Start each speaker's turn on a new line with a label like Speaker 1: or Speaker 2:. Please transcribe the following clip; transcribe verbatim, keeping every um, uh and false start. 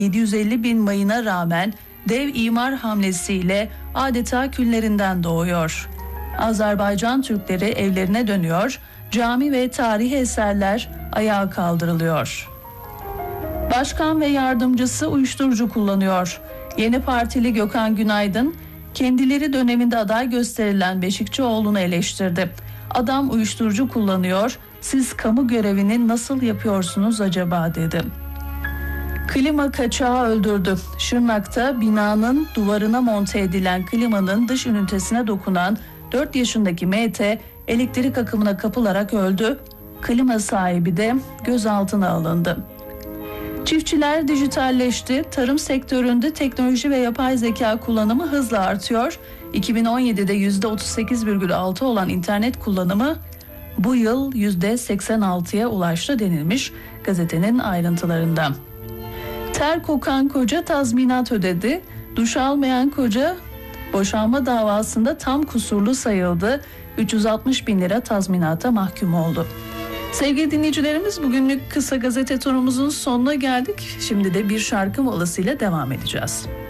Speaker 1: yedi yüz elli bin mayına rağmen dev imar hamlesiyle adeta küllerinden doğuyor. Azerbaycan Türkleri evlerine dönüyor, cami ve tarihi eserler ayağa kaldırılıyor. Başkan ve yardımcısı uyuşturucu kullanıyor. Yeni Partili Gökhan Günaydın, kendileri döneminde aday gösterilen Beşikçioğlu'nu eleştirdi. Adam uyuşturucu kullanıyor, siz kamu görevini nasıl yapıyorsunuz acaba dedi. Klima kaçağı öldürdü. Şırnak'ta binanın duvarına monte edilen klimanın dış ünitesine dokunan dört yaşındaki M T elektrik akımına kapılarak öldü. Klima sahibi de gözaltına alındı. Çiftçiler dijitalleşti. Tarım sektöründe teknoloji ve yapay zeka kullanımı hızla artıyor. iki bin on yedide yüzde otuz sekiz virgül altı olan internet kullanımı bu yıl yüzde seksen altıya ulaştı denilmiş gazetenin ayrıntılarında. Ter kokan koca tazminat ödedi. Duş almayan koca boşanma davasında tam kusurlu sayıldı. üç yüz altmış bin lira tazminata mahkum oldu. Sevgili dinleyicilerimiz, bugünlük kısa gazete turumuzun sonuna geldik. Şimdi de bir şarkı molasıyla devam edeceğiz.